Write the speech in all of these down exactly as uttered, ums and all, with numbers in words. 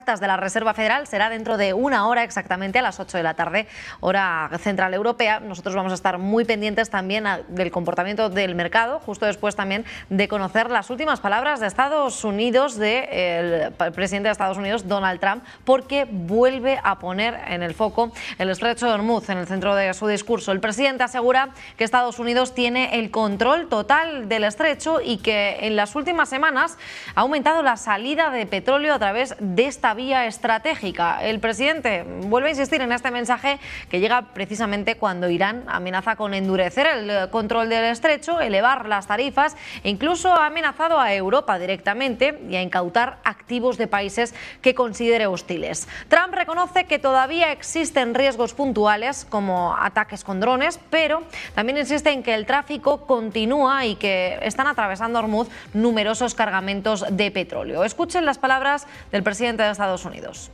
de la Reserva Federal será dentro de una hora exactamente, a las ocho de la tarde, hora central europea. Nosotros vamos a estar muy pendientes también a, del comportamiento del mercado, justo después también de conocer las últimas palabras de Estados Unidos, del de presidente de Estados Unidos, Donald Trump, porque vuelve a poner en el foco el estrecho de Hormuz en el centro de su discurso. El presidente asegura que Estados Unidos tiene el control total del estrecho y que en las últimas semanas ha aumentado la salida de petróleo a través de esta vía estratégica. El presidente vuelve a insistir en este mensaje que llega precisamente cuando Irán amenaza con endurecer el control del estrecho, elevar las tarifas e incluso ha amenazado a Europa directamente y a incautar activos de países que considere hostiles. Trump reconoce que todavía existen riesgos puntuales como ataques con drones, pero también insiste en que el tráfico continúa y que están atravesando Hormuz numerosos cargamentos de petróleo. Escuchen las palabras del presidente de Estados Unidos.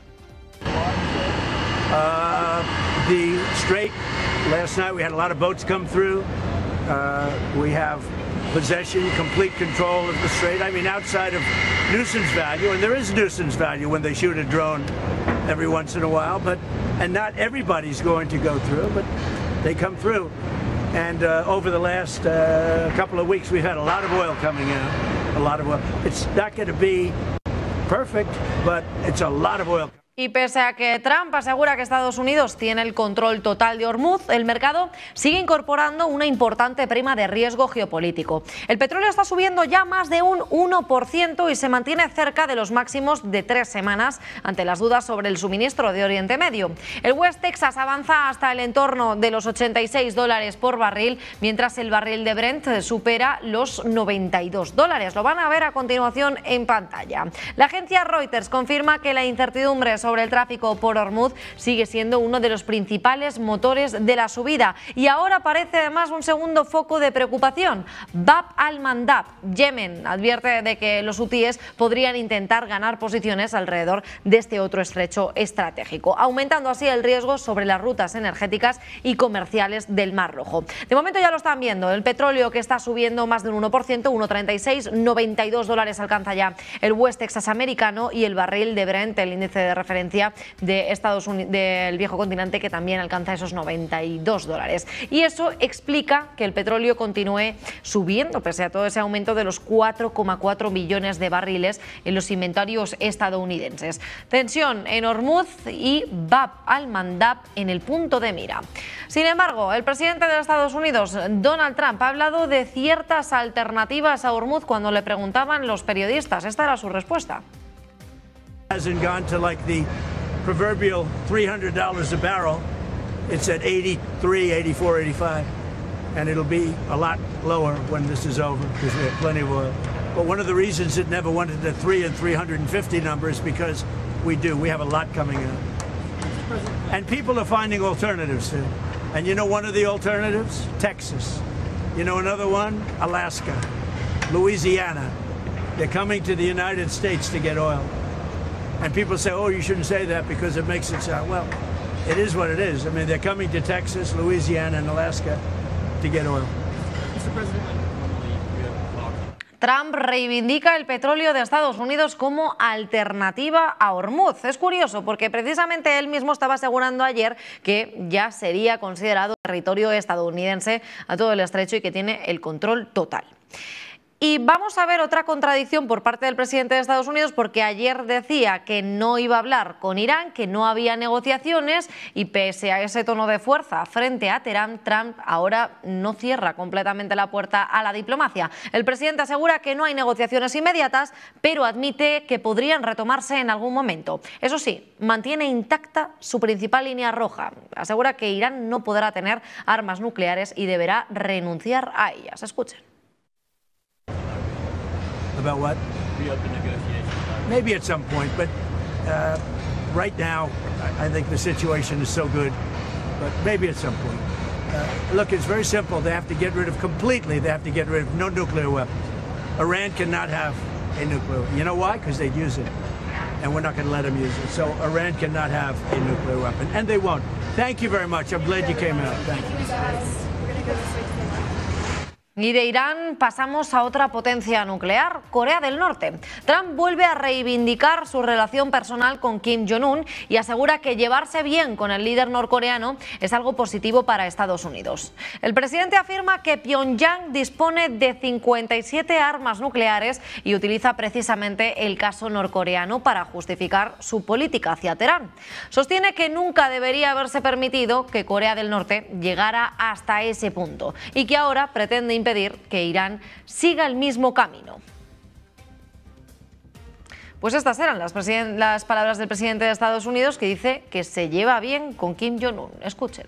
Uh, the Strait, last night we had a lot of boats come through. Uh, we have possession, complete control of the Strait. I mean, outside of nuisance value, and there is nuisance value when they shoot a drone every once in a while, but and not everybody's going to go through, but they come through. And uh, over the last uh, couple of weeks, we've had a lot of oil coming out, a lot of oil. It's not going to be perfect, but it's a lot of oil. Y pese a que Trump asegura que Estados Unidos tiene el control total de Hormuz, el mercado sigue incorporando una importante prima de riesgo geopolítico. El petróleo está subiendo ya más de un uno por ciento y se mantiene cerca de los máximos de tres semanas ante las dudas sobre el suministro de Oriente Medio. El West Texas avanza hasta el entorno de los ochenta y seis dólares por barril, mientras el barril de Brent supera los noventa y dos dólares. Lo van a ver a continuación en pantalla. La agencia Reuters confirma que la incertidumbre sobre el tráfico por Hormuz sigue siendo uno de los principales motores de la subida y ahora aparece además un segundo foco de preocupación. Bab al-Mandab, Yemen, advierte de que los hutíes podrían intentar ganar posiciones alrededor de este otro estrecho estratégico, aumentando así el riesgo sobre las rutas energéticas y comerciales del Mar Rojo. De momento ya lo están viendo, el petróleo que está subiendo más de un uno por ciento, uno treinta y seis, noventa y dos dólares alcanza ya el West Texas americano y el barril de Brent, el índice de referencia de Estados Unidos, del viejo continente, que también alcanza esos noventa y dos dólares. Y eso explica que el petróleo continúe subiendo pese a todo ese aumento de los cuatro coma cuatro millones de barriles en los inventarios estadounidenses. Tensión en Hormuz y Bab al-Mandab en el punto de mira. Sin embargo, el presidente de Estados Unidos, Donald Trump, ha hablado de ciertas alternativas a Hormuz cuando le preguntaban los periodistas. Esta era su respuesta. Hasn't gone to like the proverbial three hundred dollars a barrel. It's at eighty-three, eighty-four, eighty-five, and it'll be a lot lower when this is over because we have plenty of oil. But one of the reasons it never went to the three and three hundred fifty numbers because we do. We have a lot coming out, and people are finding alternatives too. And you know one of the alternatives? Texas. You know another one? Alaska, Louisiana. They're coming to the United States to get oil. And people say, oh, you shouldn't say that because it makes it sound, well, it is what it is. I mean, they're coming to Texas, Louisiana, and Alaska to get oil. Mister President, Trump reivindica el petróleo de Estados Unidos como alternativa a Hormuz. Es curioso porque precisamente él mismo estaba asegurando ayer que ya sería considerado territorio estadounidense a todo el estrecho y que tiene el control total. Y vamos a ver otra contradicción por parte del presidente de Estados Unidos, porque ayer decía que no iba a hablar con Irán, que no había negociaciones, y pese a ese tono de fuerza frente a Teherán, Trump ahora no cierra completamente la puerta a la diplomacia. El presidente asegura que no hay negociaciones inmediatas, pero admite que podrían retomarse en algún momento. Eso sí, mantiene intacta su principal línea roja. Asegura que Irán no podrá tener armas nucleares y deberá renunciar a ellas. Escuchen. About what? Reopen negotiations. Maybe at some point, but uh, right now, I think the situation is so good, but maybe at some point. Uh, look, it's very simple. They have to get rid of completely, they have to get rid of no nuclear weapons. Iran cannot have a nuclear. You know why? Because they'd use it, and we're not going to let them use it. So Iran cannot have a nuclear weapon, and they won't. Thank you very much. I'm glad you came out. Thank you. Y de Irán pasamos a otra potencia nuclear, Corea del Norte. Trump vuelve a reivindicar su relación personal con Kim Jong-un y asegura que llevarse bien con el líder norcoreano es algo positivo para Estados Unidos. El presidente afirma que Pyongyang dispone de cincuenta y siete armas nucleares y utiliza precisamente el caso norcoreano para justificar su política hacia Teherán. Sostiene que nunca debería haberse permitido que Corea del Norte llegara hasta ese punto y que ahora pretende impedir que Irán siga el mismo camino. Pues estas eran las, las palabras del presidente de Estados Unidos, que dice que se lleva bien con Kim Jong-un. Escuchen.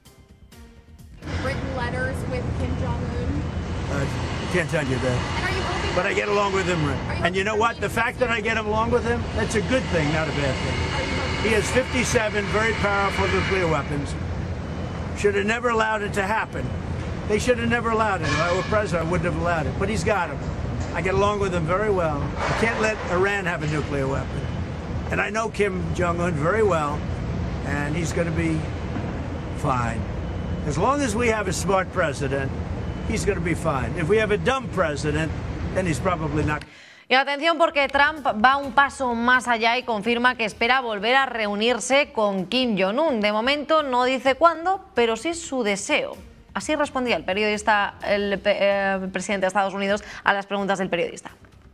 Can't tell you that. But I get along with him. And you know what? The fact that I get along with him, that's a good thing, not a bad thing. He has fifty-seven very powerful nuclear weapons. Should have never allowed it to happen. They should have never allowed it. If I were president, I wouldn't have allowed it. But he's got them. I get along with him very well. I can't let Iran have a nuclear weapon. And I know Kim Jong-un very well, and he's going to be fine. As long as we have a smart president, he's going to be fine. If we have a dumb president, then he's probably not. Y atención, porque Trump va un paso más allá y confirma que espera volver a reunirse con Kim Jong-un. De momento no dice cuándo, pero sí su deseo. Así respondía el periodista, el, eh, el presidente de Estados Unidos a las preguntas del periodista.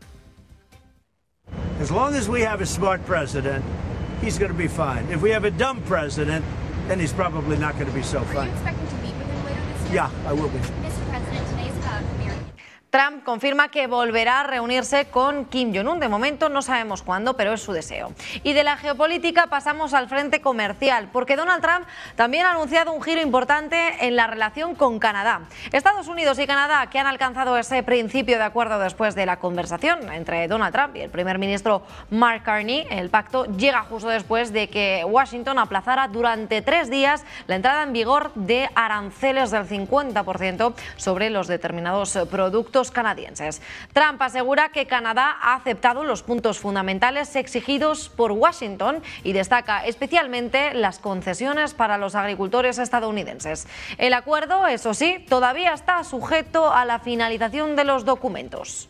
As long as we have a smart president, he's going to be fine. If we have a dumb president, then he's probably not going to be so fine. Are you expecting to meet with him later this year? Yeah, I will be. Mister President, today's about American. Trump confirma que volverá a reunirse con Kim Jong-un. De momento no sabemos cuándo, pero es su deseo. Y de la geopolítica pasamos al frente comercial, porque Donald Trump también ha anunciado un giro importante en la relación con Canadá. Estados Unidos y Canadá, que han alcanzado ese principio de acuerdo después de la conversación entre Donald Trump y el primer ministro Mark Carney, el pacto llega justo después de que Washington aplazara durante tres días la entrada en vigor de aranceles del cincuenta por ciento sobre los determinados productos canadienses. Trump asegura que Canadá ha aceptado los puntos fundamentales exigidos por Washington y destaca especialmente las concesiones para los agricultores estadounidenses. El acuerdo, eso sí, todavía está sujeto a la finalización de los documentos.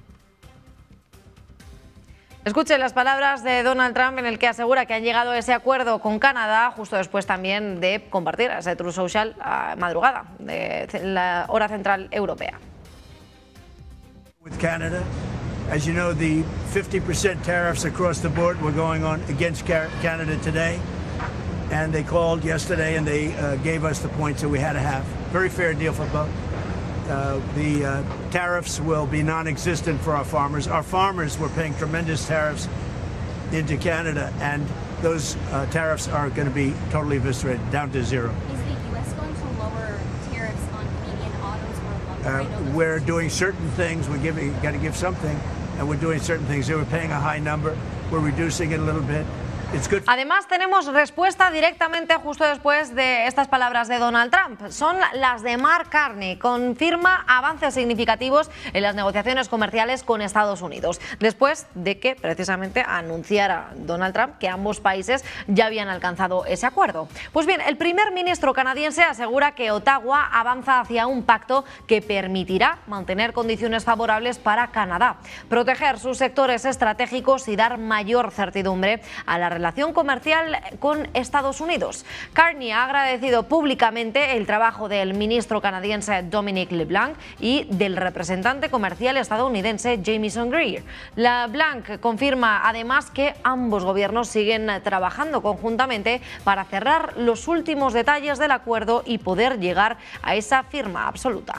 Escuchen las palabras de Donald Trump, en el que asegura que han llegado a ese acuerdo con Canadá justo después también de compartir ese Truth Social a madrugada de la hora central europea. With Canada, as you know, the fifty percent tariffs across the board were going on against Canada today, and they called yesterday and they uh, gave us the points that we had to have. Very fair deal for both. Uh, the uh, tariffs will be non-existent for our farmers. Our farmers were paying tremendous tariffs into Canada, and those uh, tariffs are going to be totally eviscerated, down to zero. Is the U S going to lower tariffs on Canadian autos or lumber? Uh, we're doing certain things. We're giving, got to give something, and we're doing certain things. They were paying a high number. We're reducing it a little bit. Además, tenemos respuesta directamente justo después de estas palabras de Donald Trump. Son las de Mark Carney. Confirma avances significativos en las negociaciones comerciales con Estados Unidos, después de que precisamente anunciara Donald Trump que ambos países ya habían alcanzado ese acuerdo. Pues bien, el primer ministro canadiense asegura que Ottawa avanza hacia un pacto que permitirá mantener condiciones favorables para Canadá, proteger sus sectores estratégicos y dar mayor certidumbre a la relación comercial con Estados Unidos. Carney ha agradecido públicamente el trabajo del ministro canadiense Dominic LeBlanc y del representante comercial estadounidense Jamieson Greer. LeBlanc confirma además que ambos gobiernos siguen trabajando conjuntamente para cerrar los últimos detalles del acuerdo y poder llegar a esa firma absoluta.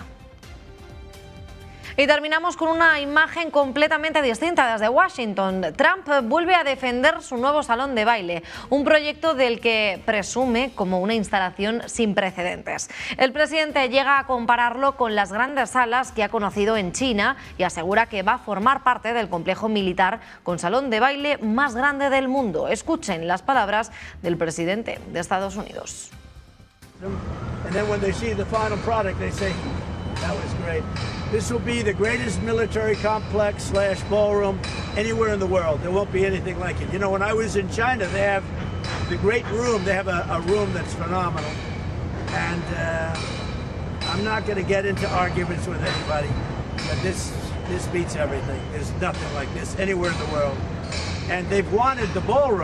Y terminamos con una imagen completamente distinta desde Washington. Trump vuelve a defender su nuevo salón de baile, un proyecto del que presume como una instalación sin precedentes. El presidente llega a compararlo con las grandes salas que ha conocido en China y asegura que va a formar parte del complejo militar con salón de baile más grande del mundo. Escuchen las palabras del presidente de Estados Unidos. That was great. This will be the greatest military complex slash ballroom anywhere in the world. There won't be anything like it. You know, when I was in China, they have the great room. They have a, a room that's phenomenal. And uh, I'm not going to get into arguments with anybody, but this this beats everything. There's nothing like this anywhere in the world. And they've wanted the bull run.